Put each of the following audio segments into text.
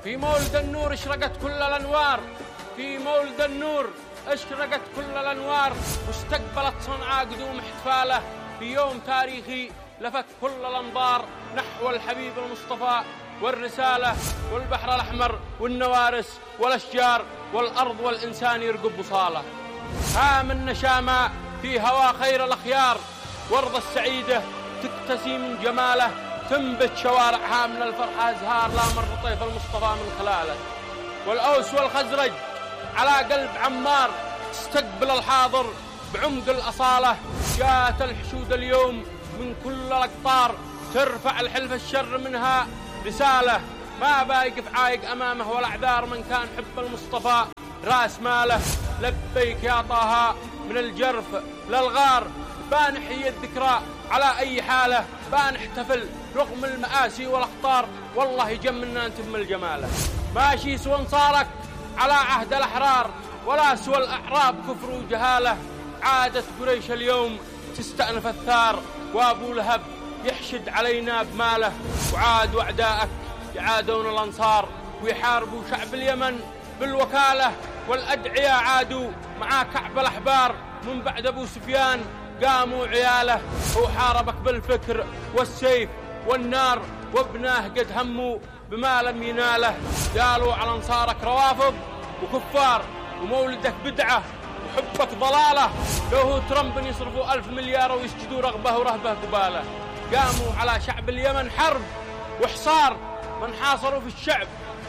في مولد النور اشرقت كل الأنوار، في مولد النور اشرقت كل الأنوار، واستقبلت صنعاء قدوم احتفاله. في يوم تاريخي لفت كل الأنظار نحو الحبيب المصطفى والرسالة، والبحر الأحمر والنوارس والأشجار والأرض والإنسان يرقب وصاله. هام النشامة في هوا خير الأخيار، وارض السعيدة تكتسي من جماله، تنبت شوارعها من الفرحة أزهار لا مر طيف المصطفى من خلاله. والأوس والخزرج على قلب عمار تستقبل الحاضر بعمق الأصالة. جاءت الحشود اليوم من كل الأقطار ترفع الحلف الشر منها رسالة، ما بايقف عايق أمامه والأعذار من كان حب المصطفى راس ماله. لبيك يا طه من الجرف للغار، بانحيي الذكرى على أي حالة، بانحتفل رغم المآسي والأخطار، والله يجملنا أنت من الجمالة. ماشي سوى انصارك على عهد الأحرار، ولا سوى الأعراب كفر وجهالة. عادت قريش اليوم تستأنف الثار، وأبو لهب يحشد علينا بماله. وعاد أعدائك يعادون الأنصار ويحاربوا شعب اليمن بالوكالة. والأدعياء عادوا مع كعب الأحبار من بعد أبو سفيان قاموا عياله. هو حاربك بالفكر والسيف والنار، وابناه قد هموا بما لم يناله. قالوا على أنصارك روافض وكفار، ومولدك بدعة وحبك ضلالة. لو هو ترامب يصرفوا 1000 مليار ويسجدوا رغبة ورهبة قباله. قاموا على شعب اليمن حرب وحصار، من حاصروا في الشعب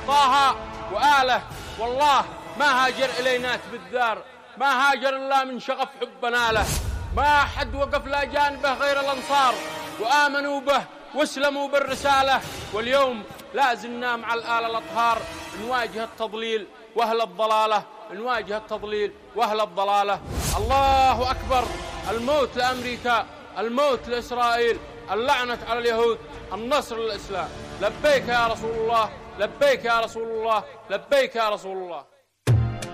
طه وآله. والله ما هاجر إلينا بالدار، ما هاجر إلا من شغف حبنا له. ما حد وقف لا جانبه غير الأنصار، وآمنوا به واسلموا بالرسالة. واليوم لا زلنا مع الآل الأطهار نواجه التضليل وأهل الضلالة، نواجه التضليل وأهل الضلالة. الله أكبر. الموت لأمريكا، الموت لإسرائيل، اللعنة على اليهود، النصر للإسلام. لبيك يا رسول الله، لبيك يا رسول الله، لبيك يا رسول الله.